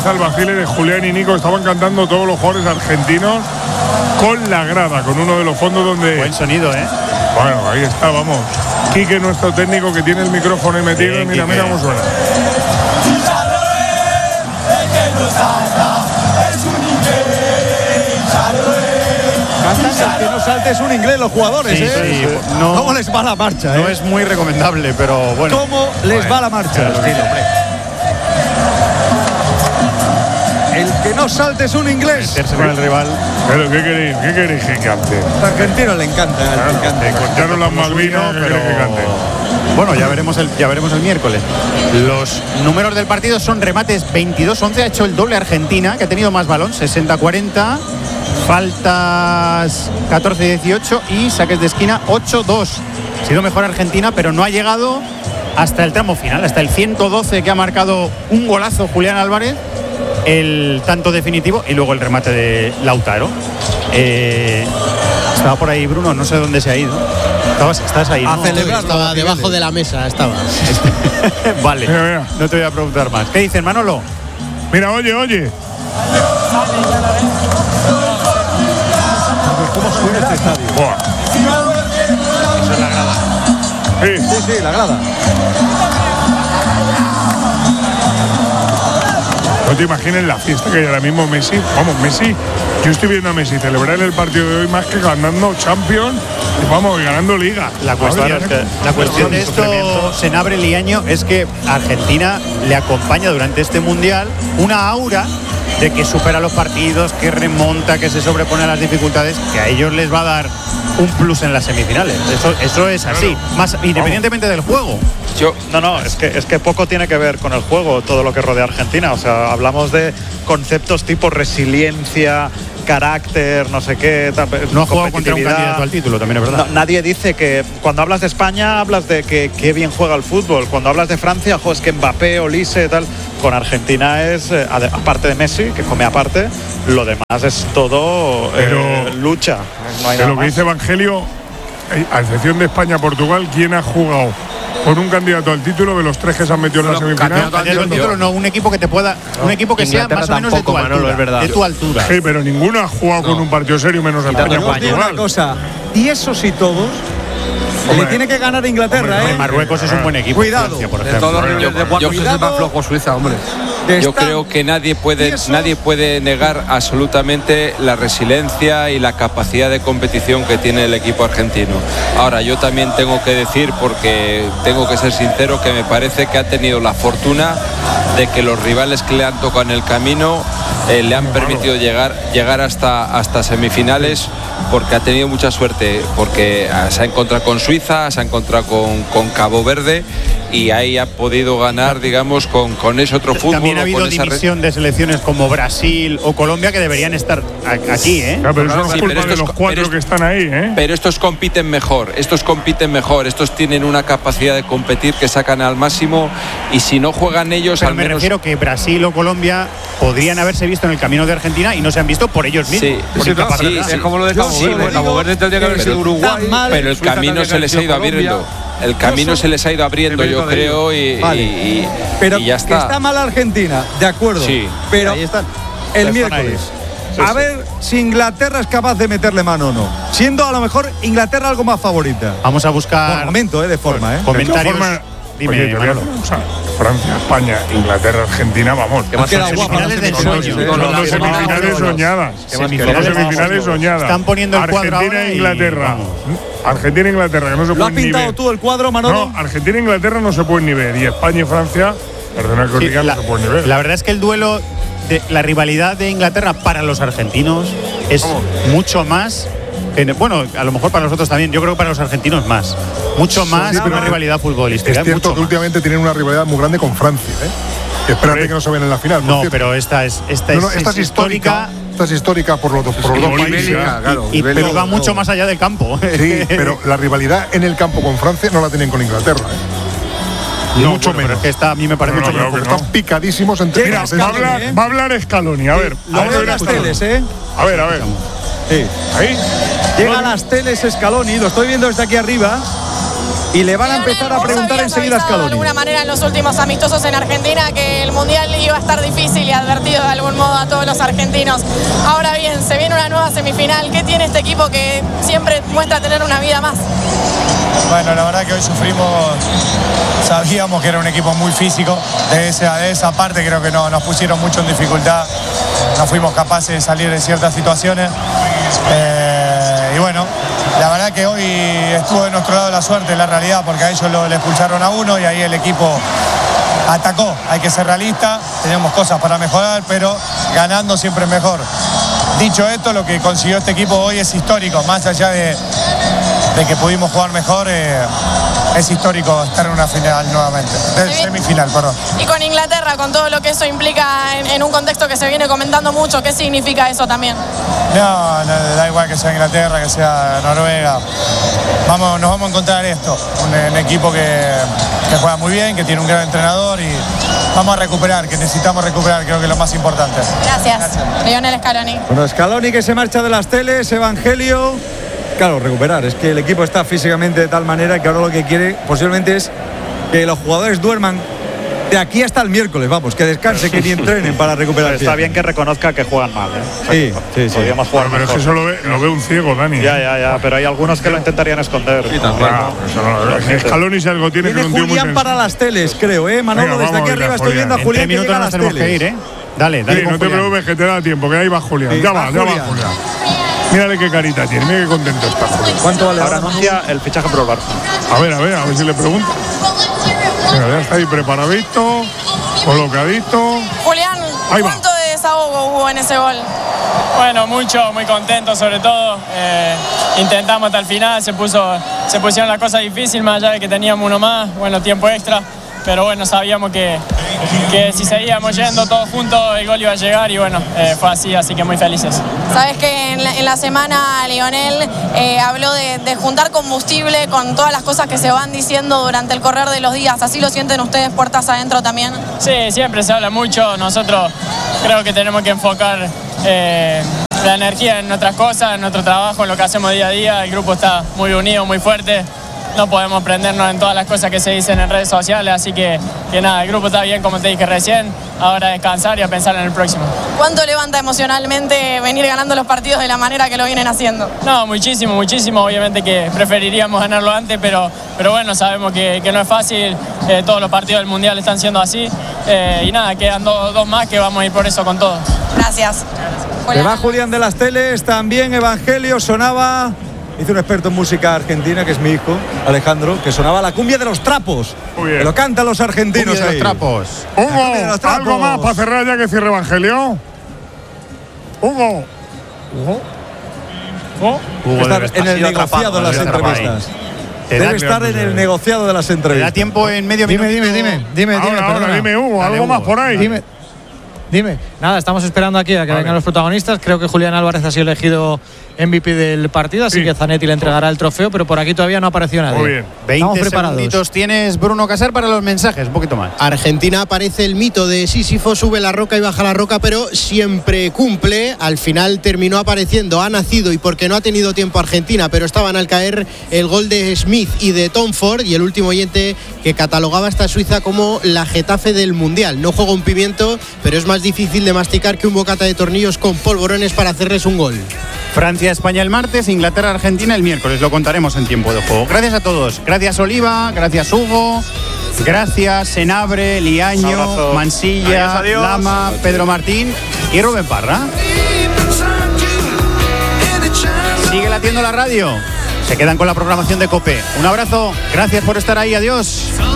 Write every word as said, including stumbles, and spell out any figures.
Albacile de Julián y Nico. Estaban cantando todos los jugadores argentinos con la grada, con uno de los fondos donde... Buen sonido, ¿eh? Bueno, ahí está, vamos. Quique, nuestro técnico, que tiene el micrófono ahí metido. Bien, mira, Quique. Mira cómo suena. Cantan que no saltes un inglés los jugadores, sí, ¿eh? Sí. No, ¿Cómo les va la marcha, eh? No es muy recomendable, pero bueno. ¿Cómo les bueno, va la marcha? Claro, estilo, el que no salte es un inglés. Meterse con el rival. Pero ¿qué queréis? ¿Qué queréis que cante? Al argentino le encanta, claro, le encanta. Contaron las Malvinas, pero que cante. Bueno, ya veremos el ya veremos el miércoles. Los números del partido son remates veintidós once, ha hecho el doble Argentina, que ha tenido más balón, sesenta cuarenta, faltas catorce dieciocho y saques de esquina ocho dos. Ha sido mejor Argentina, pero no ha llegado hasta el tramo final, hasta el ciento doce, que ha marcado un golazo Julián Álvarez, el tanto definitivo, y luego el remate de Lautaro. Eh, estaba por ahí Bruno, no sé dónde se ha ido. Estabas, estás ahí, ¿no? A celebrar, estaba debajo de la mesa, estaba. Vale, mira, mira. No te voy a preguntar más. ¿Qué dices, Manolo? Mira, oye, oye. ¿Cómo suena este estadio? Buah. Eso es la grada. Sí, sí, sí, la grada. No te imagines la fiesta que hay ahora mismo Messi. Vamos, Messi. Yo estoy viendo a Messi celebrar el partido de hoy más que ganando Champions y vamos, ganando Liga. La cuestión, es que, la cuestión de esto, Senabre Liaño, es que Argentina le acompaña durante este Mundial una aura de que supera los partidos, que remonta, que se sobrepone a las dificultades, que a ellos les va a dar un plus en las semifinales. Eso, eso es así, más independientemente del juego. Yo, no, no, es que, es que poco tiene que ver con el juego, todo lo que rodea a Argentina. O sea, hablamos de conceptos tipo resiliencia, carácter, no sé qué. No ha jugado contra un candidato al título, también es verdad. No, nadie dice que cuando hablas de España hablas de que qué bien juega el fútbol. Cuando hablas de Francia, jo, es que Mbappé, Olise, tal. Con Argentina es, eh, aparte de Messi, que come aparte, lo demás es todo Pero, eh, lucha. No hay pero nada lo que más. dice Evangelio, a excepción de España-Portugal, ¿quién ha jugado con un candidato al título de los tres que se han metido en la semifinal? Candidato al título, no, un equipo que te pueda, un equipo que sea más o menos de tu altura, Manolo, es verdad. De tu altura. Sí, pero ninguno ha jugado no. con un partido serio menos España-Portugal. Una cosa, y esos y todos. Hombre, le tiene que ganar a Inglaterra, hombre, ¿eh? Marruecos es un buen equipo. Cuidado. Francia, por de ejemplo. todos los niveles de Juan, yo creo que es más flojo Suiza, hombre. Yo creo que nadie puede, nadie puede negar absolutamente la resiliencia y la capacidad de competición que tiene el equipo argentino. Ahora, yo también tengo que decir, porque tengo que ser sincero, que me parece que ha tenido la fortuna de que los rivales que le han tocado en el camino eh, le han permitido llegar, llegar hasta, hasta semifinales, porque ha tenido mucha suerte, porque se ha encontrado con Suiza, se ha encontrado con, con Cabo Verde, y ahí ha podido ganar, digamos, con, con ese otro fútbol. También ha habido con división de selecciones como Brasil o Colombia que deberían estar aquí, ¿eh? Claro, pero eso no Sí, es culpa pero estos, de los cuatro pero, que están ahí, ¿eh? Pero estos compiten mejor, estos compiten mejor, estos tienen una capacidad de competir que sacan al máximo, y si no juegan ellos, pero al me menos... refiero que Brasil o Colombia podrían haberse visto en el camino de Argentina y no se han visto por ellos mismos. Sí, por sí, incapacidad. sí, sí. Es como lo de Cabo Verde. Sí, Cabo Verde tendría que haber sido Uruguay. Pero el camino se les ha ido abriendo. El camino se les ha ido abriendo, yo creo, y, vale. y, y, pero y ya está. Que está mal Argentina, de acuerdo. Sí. Pero ahí están. el Ya miércoles. Sí, a sí. ver si Inglaterra es capaz de meterle mano o no. Siendo a lo mejor Inglaterra algo más favorita. Vamos a buscar Por momento, eh, de forma, ¿eh? comentarios. De todas formas, Dime, oye, te voy a Manolo. hacer una cosa. Francia, España, Inglaterra, Argentina, vamos. Ha quedado guapo, semifinales del ¿no? sueño. Sí, Son sí, dos sí, semifinales sí, soñadas. Semifinales Son del semifinales sueño. soñadas. Están poniendo el cuadro Argentina ahora e y- Inglaterra. vamos. Argentina e Inglaterra, que no se ¿Lo has pueden ni pintado ver. tú el cuadro, Manolo? No, Argentina e Inglaterra no se pueden ni ver. Y España y Francia, perdona que os Sí, diga, la, no se pueden ni ver. la verdad es que el duelo, de la rivalidad de Inglaterra para los argentinos es ¿Cómo? mucho más. Que, bueno, a lo mejor para nosotros también. Yo creo que para los argentinos más. Mucho más Sí, que pero una rivalidad futbolística. Es cierto mucho que más. últimamente tienen una rivalidad muy grande con Francia, ¿eh? Y espérate Sí. que no se ven en la final. por No, cierto. pero esta es esta No, no, es, esta es histórica. Esta es histórica por los, dos- por los dos países. Ibérica, claro. y, Ibérica. pero va mucho más allá del campo. Sí, pero la rivalidad en el campo con Francia no la tienen con Inglaterra, ¿eh? Ni no, mucho bueno, pero menos. es que esta a mí me parece No, no, mucho claro mejor. que no. Están picadísimos entre Mira, ellos. Va a hablar, ¿eh? va a hablar Scaloni, a ver. Lo a veo en ver, las Scaloni. teles, ¿eh? A ver, a ver. Sí. Ahí. Llega a las teles Scaloni, lo estoy viendo desde aquí arriba. Y le van a empezar a preguntar enseguida a Scaloni. De alguna manera en los últimos amistosos en Argentina que el Mundial iba a estar difícil y advertido de algún modo a todos los argentinos. Ahora bien, se viene una nueva semifinal. ¿Qué tiene este equipo que siempre muestra tener una vida más? Bueno, la verdad que hoy sufrimos, sabíamos que era un equipo muy físico, de esa, de esa parte creo que no, nos pusieron mucho en dificultad, no fuimos capaces de salir de ciertas situaciones eh, y bueno, la verdad que hoy estuvo de nuestro lado la suerte, la realidad, porque a ellos lo, le expulsaron a uno y ahí el equipo atacó. Hay que ser realista, tenemos cosas para mejorar, pero ganando siempre es mejor. Dicho esto, lo que consiguió este equipo hoy es histórico, más allá de, de que pudimos jugar mejor, eh, es histórico estar en una final nuevamente, de semifinal, perdón. Y con Inglaterra, con todo lo que eso implica en, en un contexto que se viene comentando mucho, ¿qué significa eso también? No, no, da igual que sea Inglaterra, que sea Noruega. Vamos, nos vamos a encontrar esto, un, un equipo que, que juega muy bien, que tiene un gran entrenador y vamos a recuperar, que necesitamos recuperar, creo que es lo más importante. Gracias, Gracias. Lionel Scaloni. Bueno, Scaloni que se marcha de las teles, Evangelio. Claro, recuperar, es que el equipo está físicamente de tal manera que ahora lo que quiere posiblemente es que los jugadores duerman de aquí hasta el miércoles, vamos, que descanse, que ni entrenen para recuperar. Está bien que reconozca que juegan mal, ¿eh? O sea, sí, sí, sí. Podríamos jugar pero, pero es que eso lo ve, lo ve un ciego, Dani. Ya, ya, ya, pero hay algunos que lo intentarían esconder. Sí, claro, claro. Scaloni si algo tiene que Tiene un tío muy Julián para las teles, creo, ¿eh? Manolo, Venga, desde aquí arriba estoy viendo a Julián en que tres llega a minutos las nos tenemos teles. que ir, ¿eh? Dale, dale. Sí, con no te Julián. preocupes que te da tiempo, que ahí va Julián. Sí, ya va va, ya Julián. va Julián. Mírale qué carita tiene, mira qué contento está Julián. ¿Cuánto vale Ahora ahora? anuncia el fichaje por el Barça. A ver, a ver, a ver si le pregunto. Mira, ya está ahí preparadito, colocadito. Julián, Ahí va. ¿cuánto de desahogo hubo en ese gol? Bueno, mucho, muy contento sobre todo. Eh, intentamos hasta el final, se puso, se pusieron las cosas difíciles, más allá de que teníamos uno más, bueno, tiempo extra. Pero bueno, sabíamos que, que si seguíamos yendo todos juntos el gol iba a llegar y bueno, eh, fue así, así que muy felices. Sabes que en la, en la semana Lionel eh, habló de, de juntar combustible con todas las cosas que se van diciendo durante el correr de los días. ¿Así lo sienten ustedes puertas adentro también? Sí, siempre se habla mucho. Nosotros creo que tenemos que enfocar eh, la energía en otras cosas, en nuestro trabajo, en lo que hacemos día a día. El grupo está muy unido, muy fuerte. No podemos prendernos en todas las cosas que se dicen en redes sociales, así que, que nada, el grupo está bien, como te dije recién, ahora a descansar y a pensar en el próximo. ¿Cuánto levanta emocionalmente venir ganando los partidos de la manera que lo vienen haciendo? No, muchísimo, muchísimo, obviamente que preferiríamos ganarlo antes, pero, pero bueno, sabemos que, que no es fácil, eh, todos los partidos del Mundial están siendo así, eh, y nada, quedan dos, dos más que vamos a ir por eso con todo. Gracias. Se va Julián de las teles, también Evangelio sonaba. Dice un experto en música argentina, que es mi hijo, Alejandro, que sonaba la cumbia de los trapos. Muy bien. Que lo cantan los argentinos Cumbia de ahí. los trapos. Hugo, cumbia de los trapos. algo más para cerrar ya que cierre Evangelio. Hugo. Hugo. Hugo Debe estar debe en el sido negociado de atrapado, las debe estar entrevistas. Te da- Debe estar en el negociado de las ¿Te da entrevistas. tiempo en medio Dime, minuto? dime, dime, dime, Ahora, dime, ahora, perdona. dime Hugo, Dale, algo Hugo. más por ahí. Dime, dime. Nada, estamos esperando aquí a que Vale. vengan los protagonistas. Creo que Julián Álvarez ha sido elegido M V P del partido, así Sí. que Zanetti le entregará el trofeo, pero por aquí todavía no ha aparecido nadie. Muy bien. Estamos veinte preparados. segunditos tienes, Bruno Casar, para los mensajes, un poquito más. Argentina aparece el mito de Sísifo, sube la roca y baja la roca, pero siempre cumple. Al final terminó apareciendo, ha nacido y porque no ha tenido tiempo Argentina, pero estaban al caer el gol de Smith y de Tom Ford, y el último oyente que catalogaba a esta Suiza como la Getafe del Mundial. No juega un pimiento, pero es más difícil de masticar que un bocata de tornillos con polvorones para hacerles un gol. Francia-España el martes, Inglaterra-Argentina el miércoles. Lo contaremos en tiempo de juego. Gracias a todos. Gracias Oliva, gracias Hugo, gracias Senabre, Liaño, Abrazo. Mansilla, Adiós, adiós. Lama, Pedro Martín y Rubén Parra. Sigue latiendo la radio. Se quedan con la programación de COPE. Un abrazo. Gracias por estar ahí. Adiós.